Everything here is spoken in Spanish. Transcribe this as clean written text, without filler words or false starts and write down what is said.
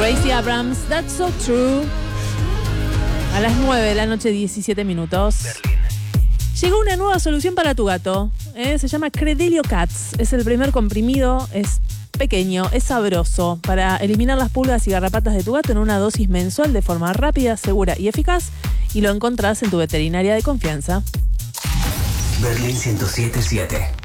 Gracie Abrams, That's So True. A las 9 de la noche, 17 minutos. Berlín. Llegó una nueva solución para tu gato. Se llama Credelio Cats. Es el primer comprimido, es pequeño, es sabroso para eliminar las pulgas y garrapatas de tu gato en una dosis mensual de forma rápida, segura y eficaz. Y lo encontrás en tu veterinaria de confianza. Berlín 107.7.